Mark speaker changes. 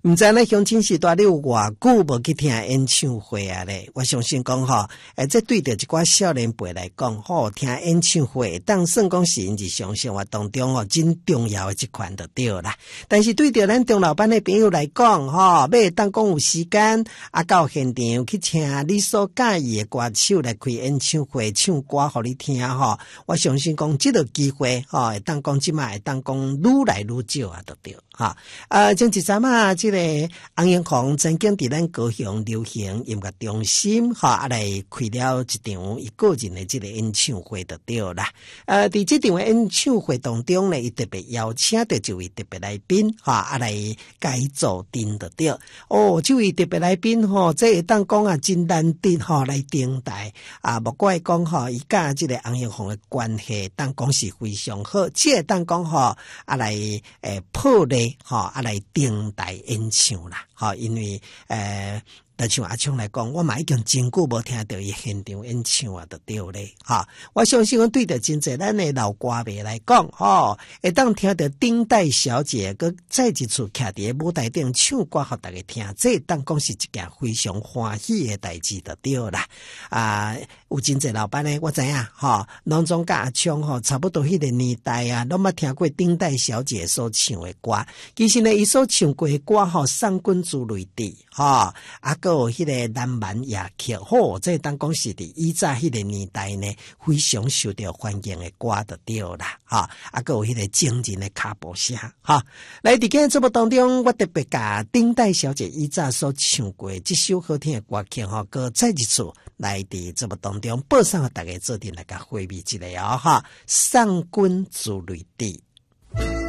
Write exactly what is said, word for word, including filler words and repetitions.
Speaker 1: 毋知咧乡亲时代你有偌久无去听演唱会啊咧？我相信讲吼，诶，这对着一寡少年辈来讲，吼，听演唱会当算讲是因日常生活当中吼真重要的一款就对啦。但是对着咱中老板的朋友来讲，吼，要当讲有时间啊，到现场去听你所介意的歌手来开演唱会唱歌互你听吼，我相信讲这个机会吼，会当讲即卖会当讲愈来愈少啊，就对哈。呃，前一阵啊，这个洪英红曾经伫咱高雄流行音乐中心哈，啊来开了一场伊个人的这个演唱会就对啦。呃，伫这场演唱会当中呢，伊特别邀请到一位特别来宾哈，啊来改造阵就对。哦，这位特别来宾吼，这会当讲啊真难得吼来登台啊，莫怪讲吼，伊甲这个洪英红的关系当讲是非常好，这会当讲吼啊来诶破例吼啊来登台演唱啦，吼，因为诶。就像阿昌来讲，我嘛已经真久无听到伊现场演唱啊，就对咧，哈！我相信，我对着真侪咱的老歌迷来讲，吼，会当听到丁代小姐佮再一次徛伫个舞台顶唱歌，互大家听，这当讲是一件非常欢喜的代志，就对啦。啊，有真侪老板呢，我知影，吼，拢总甲阿昌吼，差不多迄个年代啊，拢捌听过丁代小姐所唱的歌。其实呢，伊所唱过的歌吼，三君子类地，吼，啊个。有迄个南蛮夜曲，吼，这当讲是伫以早迄个年代呢，非常受到欢迎的歌就对啦，哈，啊，个有迄个惊人的卡步声，哈。来，伫今日节目当中，我特别甲丁代小姐以早所唱过这首好听的歌曲，吼，个再一次来伫节目当中播送，大家做阵来甲回味一下哦，哈，上君主类地。